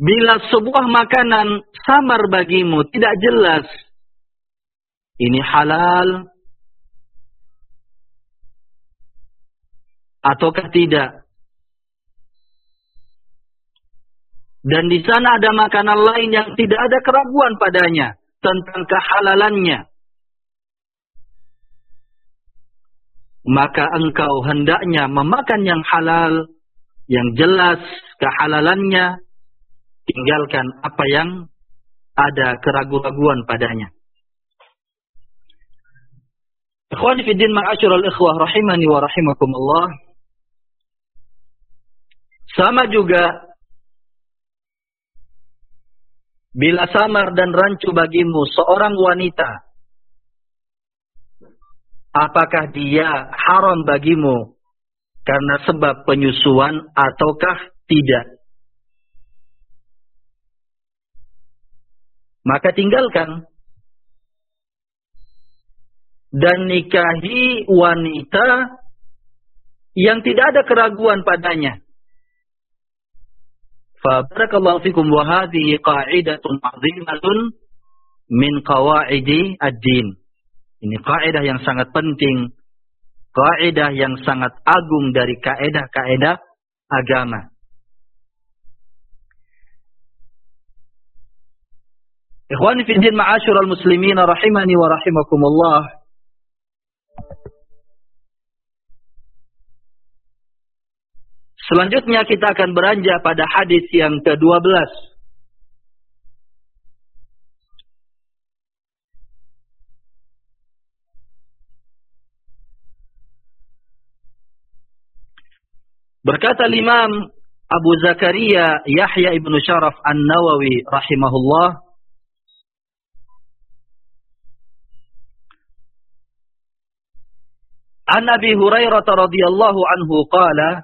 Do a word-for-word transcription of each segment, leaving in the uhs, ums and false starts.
Bila sebuah makanan samar bagimu, tidak jelas ini halal ataukah tidak. Dan di sana ada makanan lain yang tidak ada keraguan padanya tentang kehalalannya. Maka engkau hendaknya memakan yang halal, yang jelas kehalalannya, tinggalkan apa yang ada keraguan-raguan padanya. Ikhwani fi din ma'asyiral ikhwah rahimani wa rahimakumullah. Sama juga bila samar dan rancu bagimu seorang wanita, apakah dia haram bagimu karena sebab penyusuan ataukah tidak? Maka tinggalkan dan nikahi wanita yang tidak ada keraguan padanya. Fa barakallahu fikum wa hadhihi qa'idatun 'azimatun min qawaidi ad-din. Ini kaidah yang sangat penting, kaidah yang sangat agung dari kaidah-kaidah agama. Ikhwani fi din ma'asyiral muslimin rahimani wa rahimakumullah. Selanjutnya kita akan beranjak pada hadis yang kedua belas. Berkata Imam Abu Zakaria Yahya ibnu Syaraf An-Nawawi rahimahullah, An Abi Hurairah radhiyallahu anhu qala,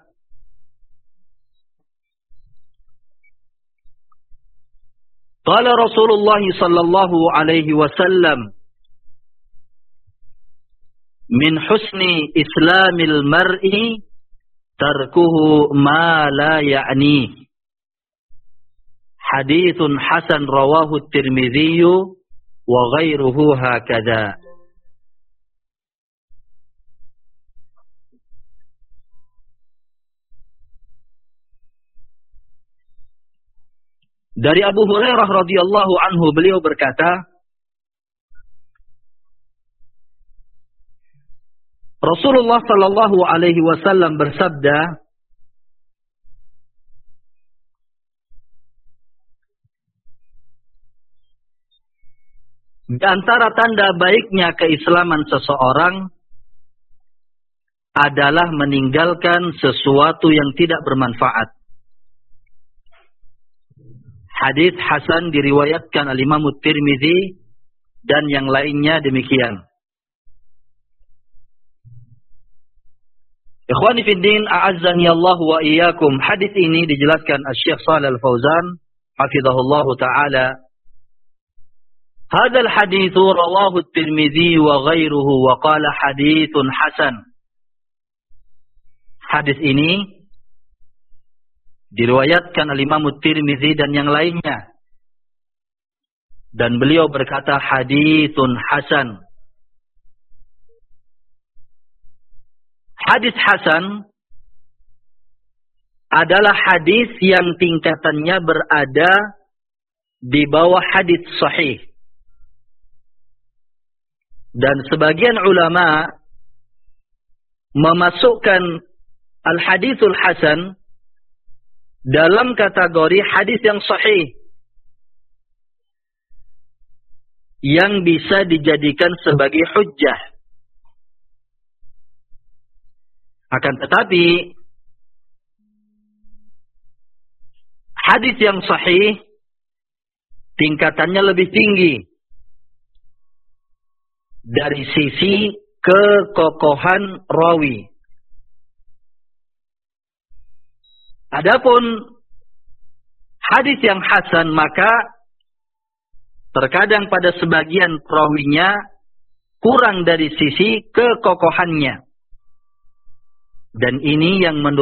qala Rasulullah sallallahu alaihi wasallam, min husni islamil mar'i tarkuhu ma la ya'ni. Haditsun hasan rawahu at-Tirmidzi wa ghairuhu hakadha. Dari Abu Hurairah radhiyallahu anhu, beliau berkata, Rasulullah sallallahu alaihi wasallam bersabda, di antara tanda baiknya keislaman seseorang adalah meninggalkan sesuatu yang tidak bermanfaat. Hadis hasan diriwayatkan oleh Imam Tirmidzi dan yang lainnya demikian. Ikhwani fi din, a'azzani Allah wa iyyakum. Hadis ini dijelaskan Asy-Syaikh Shalih Al-Fauzan hafizahullahu taala. Hadzal hadits rawahu At-Tirmidzi wa ghairuhu wa qala haditsun hasan. Hadis ini diriwayatkan oleh Imam Tirmidzi dan yang lainnya. Dan beliau berkata haditsun hasan. Hadis hasan adalah hadis yang tingkatannya berada di bawah hadis sahih. Dan sebagian ulama memasukkan al-haditsul hasan dalam kategori hadis yang sahih, yang bisa dijadikan sebagai hujjah. Akan tetapi hadis yang sahih tingkatannya lebih tinggi dari sisi kekokohan rawi. Adapun hadis yang hasan, maka terkadang pada sebagian perawinya kurang dari sisi kekokohannya. Dan ini yang menurut